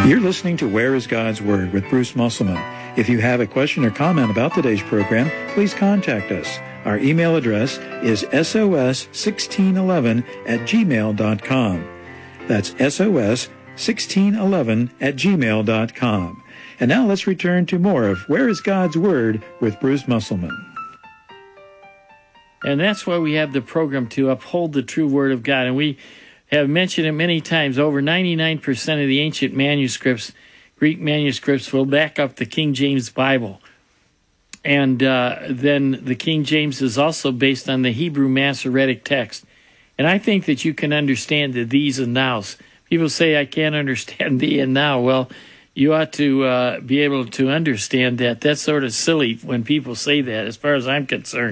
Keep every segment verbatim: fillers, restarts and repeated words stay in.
You're listening to Where is God's Word with Bruce Musselman. If you have a question or comment about today's program, please contact us. Our email address is S O S sixteen eleven at gmail dot com. That's S O S sixteen eleven at gmail dot com. And now let's return to more of Where is God's Word with Bruce Musselman. And that's why we have the program, to uphold the true Word of God. And we have mentioned it many times. Over ninety-nine percent of the ancient manuscripts, Greek manuscripts, will back up the King James Bible. And uh, then the King James is also based on the Hebrew Masoretic text. And I think that you can understand the these and nows. People say, I can't understand thee and now. Well, you ought to uh, be able to understand that. That's sort of silly when people say that, as far as I'm concerned.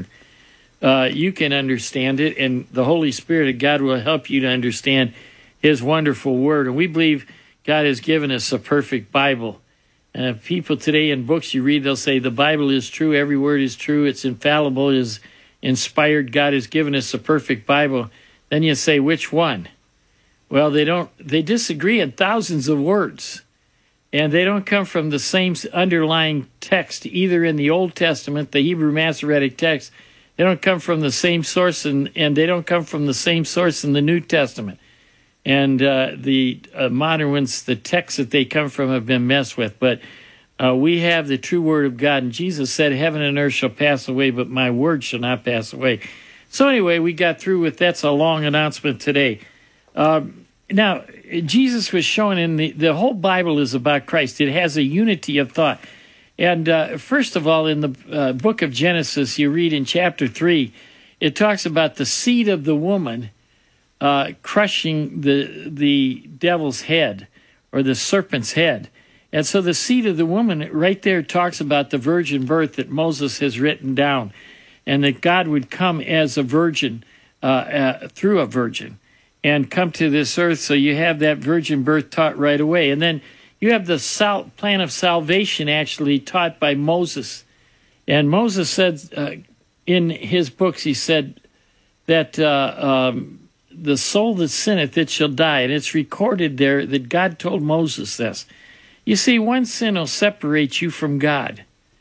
Uh, you can understand it, and the Holy Spirit of God will help you to understand His wonderful Word. And we believe God has given us a perfect Bible. Uh, people today in books you read, they'll say the Bible is true, every word is true, it's infallible, it is inspired, God has given us a perfect Bible. Then you say, which one? Well, they don't. They disagree in thousands of words. And they don't come from the same underlying text, either in the Old Testament, the Hebrew Masoretic text. They don't come from the same source, and, and they don't come from the same source in the New Testament. And uh, the uh, modern ones, the texts that they come from have been messed with. But uh, we have the true Word of God. And Jesus said, heaven and earth shall pass away, but my word shall not pass away. So anyway, we got through with that's a long announcement today. Um, now, Jesus was showing in the, the whole Bible is about Christ. It has a unity of thought. And uh, first of all, in the uh, book of Genesis, you read in chapter three, it talks about the seed of the woman uh, crushing the the devil's head, or the serpent's head. And so the seed of the woman right there talks about the virgin birth that Moses has written down, and that God would come as a virgin, uh, uh, through a virgin, and come to this earth. So you have that virgin birth taught right away. And then you have the sal- plan of salvation actually taught by Moses. And Moses said uh, in his books, he said that uh, um, the soul that sinneth, it shall die. And it's recorded there that God told Moses this. You see, one sin will separate you from God.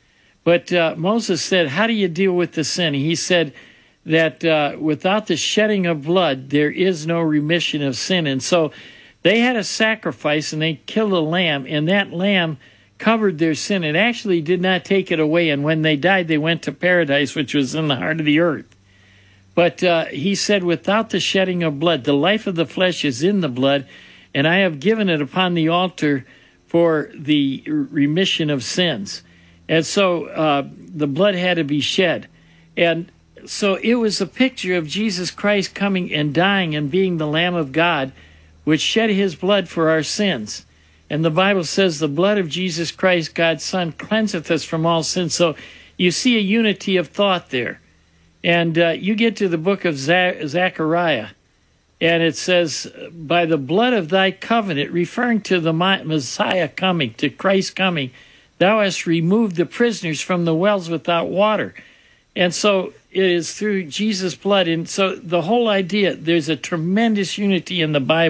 But uh, Moses said, how do you deal with the sin? He said that uh, without the shedding of blood, there is no remission of sin. And so they had a sacrifice, and they killed a lamb, and that lamb covered their sin. It actually did not take it away, and when they died, they went to paradise, which was in the heart of the earth. But uh, he said, without the shedding of blood, the life of the flesh is in the blood, and I have given it upon the altar for the remission of sins. And so uh, the blood had to be shed. And so it was a picture of Jesus Christ coming and dying and being the Lamb of God, which shed his blood for our sins. And the Bible says the blood of Jesus Christ, God's Son, cleanseth us from all sin. So you see a unity of thought there. And uh, you get to the book of Zechariah, and it says, by the blood of thy covenant, referring to the Messiah coming, to Christ coming, thou hast removed the prisoners from the wells without water. And so it is through Jesus' blood. And so the whole idea, there's a tremendous unity in the Bible.